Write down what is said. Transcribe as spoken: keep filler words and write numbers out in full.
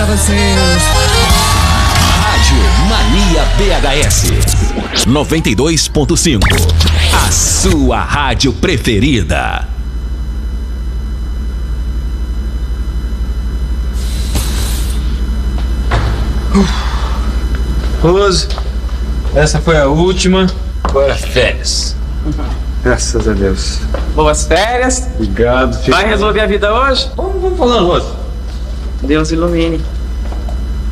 pra vocês. Rádio Mania B H S noventa e dois ponto cinco. A sua rádio preferida. Rose, essa foi a última. Agora férias. Graças a Deus. Boas férias. Obrigado, filho. Vai resolver a vida hoje? Vamos, vamos falando, Rose. Deus ilumine.